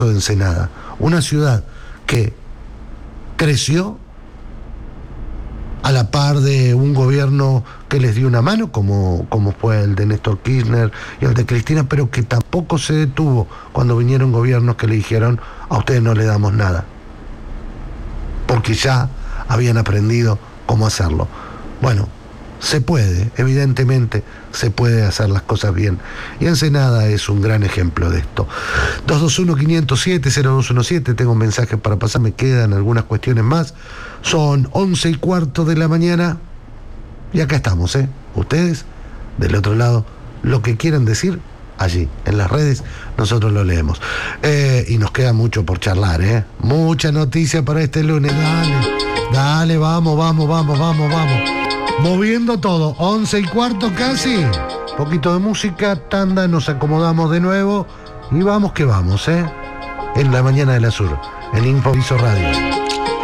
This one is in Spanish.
de Ensenada, una ciudad que creció a la par de un gobierno que les dio una mano, como fue el de Néstor Kirchner y el de Cristina, pero que tampoco se detuvo cuando vinieron gobiernos que le dijeron: a ustedes no le damos nada, porque ya habían aprendido cómo hacerlo. Bueno, se puede, evidentemente se puede hacer las cosas bien, y Ensenada es un gran ejemplo de esto. 221-507-0217, tengo un mensaje para pasar, me quedan algunas cuestiones más. Son 11:15 de la mañana y acá estamos, ustedes del otro lado, lo que quieran decir allí en las redes, nosotros lo leemos, y nos queda mucho por charlar, mucha noticia para este lunes. Dale, vamos, moviendo todo. 11:15 casi, poquito de música, tanda, nos acomodamos de nuevo y vamos que vamos, en la mañana de la Sur, en Infoviso Radio.